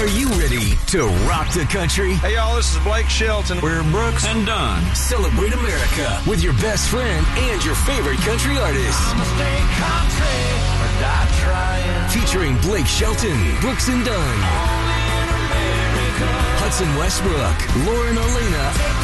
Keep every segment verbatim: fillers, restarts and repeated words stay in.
Are you ready to rock the country? Hey, y'all, this is Blake Shelton. We're Brooks and Dunn. Celebrate America with your best friend and your favorite country artists. I'ma stay country or die trying. Featuring Blake Shelton, Brooks and Dunn, Hudson Westbrook, Lauren Olena,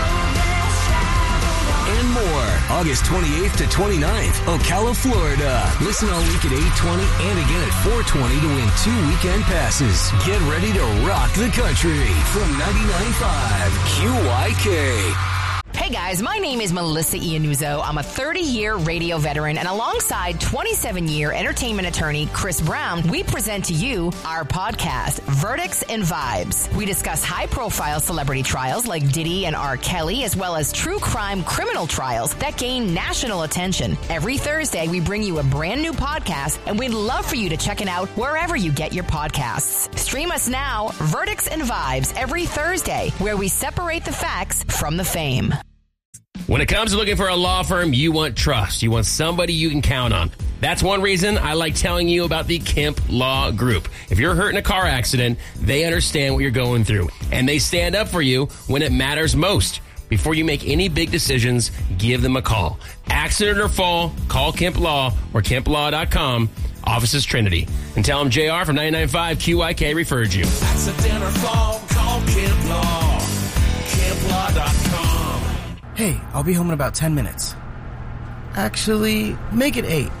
and more. August twenty-eighth to twenty-ninth, Ocala, Florida. Listen all week at eight twenty and again at four twenty to win two weekend passes. Get ready to rock the country from ninety-nine point five Q Y K. Hey guys, my name is Melissa Iannuzzo. I'm a thirty-year radio veteran, and alongside twenty-seven-year entertainment attorney Chris Brown, we present to you our podcast, Verdicts and Vibes. We discuss high-profile celebrity trials like Diddy and R. Kelly, as well as true crime criminal trials that gain national attention. Every Thursday, we bring you a brand new podcast, and we'd love for you to check it out wherever you get your podcasts. Stream us now, Verdicts and Vibes, every Thursday, where we separate the facts from the fame. When it comes to looking for a law firm, you want trust. You want somebody you can count on. That's one reason I like telling you about the Kemp Law Group. If you're hurt in a car accident, they understand what you're going through, and they stand up for you when it matters most. Before you make any big decisions, give them a call. Accident or fall, call Kemp Law or kemp law dot com. Office is Trinity. And tell them J R from ninety-nine point five Q I K referred you. Accident or fall, call Kemp Law. kemp law dot com. Hey, I'll be home in about ten minutes. Actually, make it eight.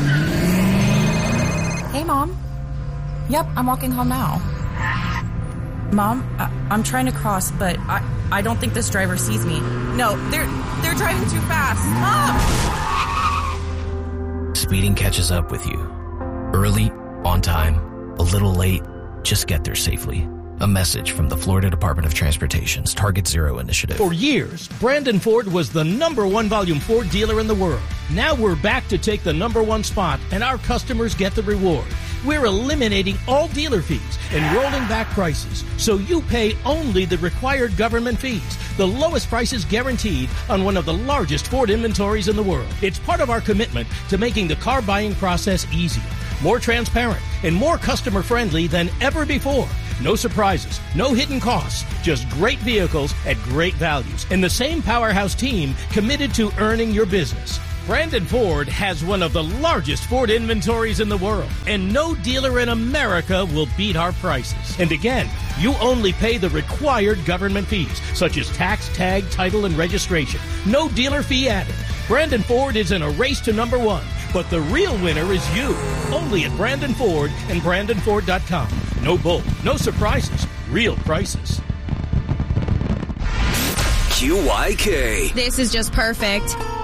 Hey, Mom. Yep, I'm walking home now. Mom, I- I'm trying to cross, but I-, I don't think this driver sees me. No, they're they're driving too fast. Mom! Speeding catches up with you. Early, on time, a little late, just get there safely. A message from the Florida Department of Transportation's Target Zero initiative. For years, Brandon Ford was the number one volume Ford dealer in the world. Now we're back to take the number one spot, and our customers get the reward. We're eliminating all dealer fees and rolling back prices, so you pay only the required government fees. The lowest prices guaranteed on one of the largest Ford inventories in the world. It's part of our commitment to making the car buying process easier, more transparent, and more customer-friendly than ever before. No surprises, no hidden costs, just great vehicles at great values, and the same powerhouse team committed to earning your business. Brandon Ford has one of the largest Ford inventories in the world, and no dealer in America will beat our prices. And again, you only pay the required government fees, such as tax, tag, title, and registration. No dealer fee added. Brandon Ford is in a race to number one, but the real winner is you. Only at Brandon Ford and brandon ford dot com. No bull, no surprises, real prices. Q Y K. This is just perfect.